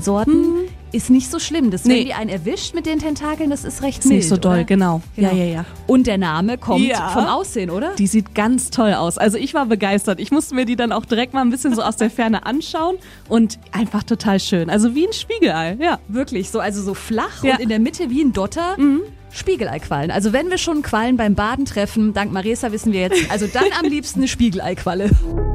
Sorten ist nicht so schlimm. Das, wenn die einen erwischt mit den Tentakeln, das ist recht mild, nicht so doll, oder? genau. Ja. Und der Name kommt vom Aussehen, oder? Die sieht ganz toll aus. Also ich war begeistert. Ich musste mir die dann auch direkt mal ein bisschen so aus der Ferne anschauen und einfach total schön. Also wie ein Spiegelei, ja. Wirklich, also so flach und in der Mitte wie ein Dotter. Spiegeleiquallen. Also wenn wir schon Quallen beim Baden treffen, dank Maresa wissen wir jetzt, also dann am liebsten eine Spiegeleiqualle.